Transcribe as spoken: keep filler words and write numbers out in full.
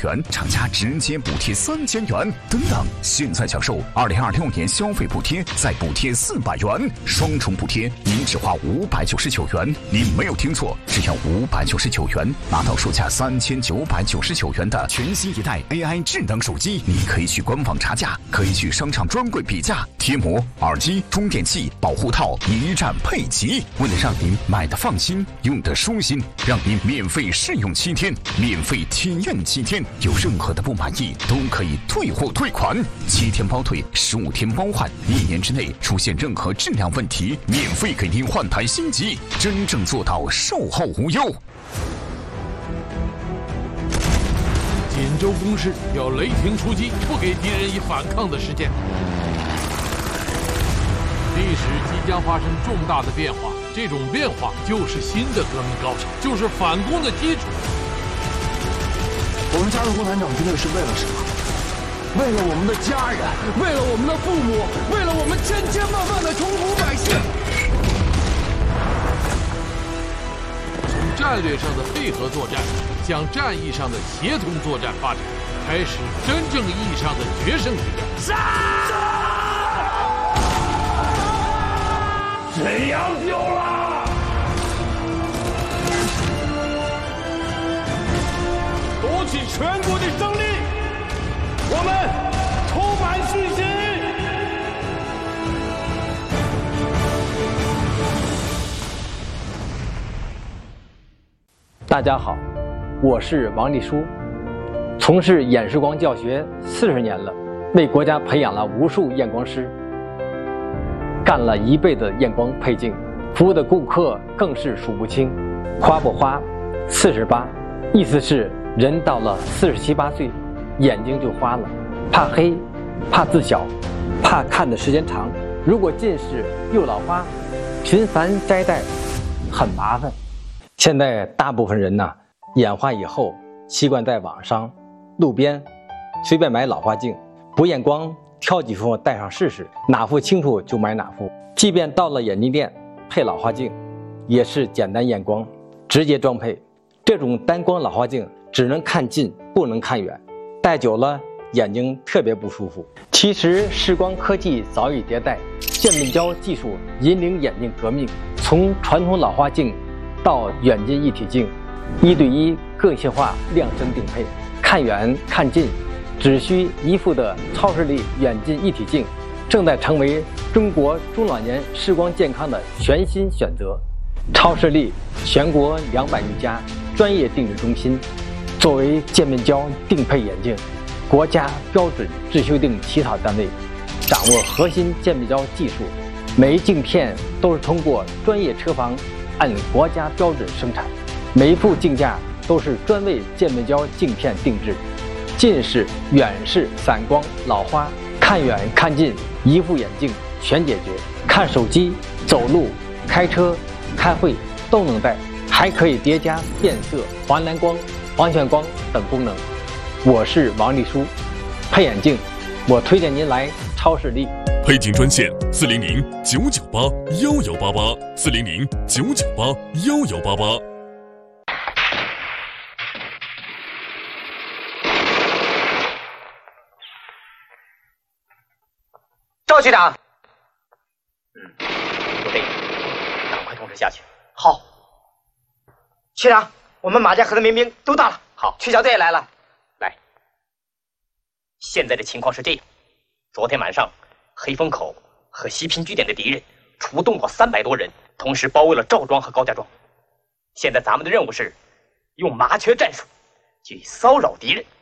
元，厂家直接补贴三千元等等。现在享受二零二六年消费补贴，再补贴四百元，双重补贴，您只花五百九十九元。您没有听错，只要五百九十九元，拿到售价三千九百九十九元的全新一代 A I 智能手机。你可以去官网查价，可以去商场专柜比价，贴膜、耳机、充电器、保护套一站配齐。为了让您买的放心，用的舒心，让您免费试用七天，免费体验七天，有任何的不满意都可以退货退款，七天包退，十五天包换，一年之内出现任何质量问题，免费给您换台新机，真正做到售后无忧。 锦州攻势要雷霆出击，不给敌人以反抗的时间。历史即将发生重大的变化，这种变化就是新的革命高潮，就是反攻的基础。 我们加入共产党军队是为了什么？为了我们的家人，为了我们的父母，为了我们千千万万的穷苦百姓。 从战略上的配合作战向战役上的协同作战发展，开始真正意义上的决胜之战。 杀！沈阳丢了！夺取全国的胜利，我们充满信心。 大家好，我是王立书，从事演示光教学四十年了，为国家培养了无数验光师，干了一辈子验光配镜，服务的顾客更是数不清。花不花，四十八，意思是人到了四十七八岁，眼睛就花了，怕黑，怕字小，怕看的时间长。如果近视又老花，频繁摘戴，很麻烦。现在大部分人呢，眼花以后习惯在网上、路边随便买老花镜，不验光，挑几副戴上试试，哪副清楚就买哪副。即便到了眼镜店配老花镜，也是简单验光，直接装配。这种单光老花镜只能看近，不能看远，戴久了眼睛特别不舒服。其实视光科技早已迭代，渐变焦技术引领眼镜革命，从传统老花镜到远近一体镜，一对一个性化量身定配，看远看近只需一副的超视力远近一体镜，正在成为中国中老年视光健康的全新选择。超视力全国两百余家专业定制中心，作为渐变焦定配眼镜国家标准制修订起草单位，掌握核心渐变焦技术，每一镜片都是通过专业车房按国家标准生产，每一副镜架都是专为渐变焦镜片定制，近视、远视、散光、老花，看远看近一副眼镜全解决。看手机、走路、开车、开会都能戴，还可以叠加变色、黄蓝光、黄旋光等功能。我是王立书，配眼镜我推荐您来超视力。 配镜专线四零零九九八幺幺八八，四零零九九八幺幺八八。 赵局长，嗯，就这个，赶快通知下去。好，局长，我们马家河的民兵都到了。好，区小队也来了。来，现在的情况是这样：昨天晚上，黑风口和西平据点的敌人出动了三百多人，同时包围了赵庄和高家庄。现在咱们的任务是用麻雀战术去骚扰敌人，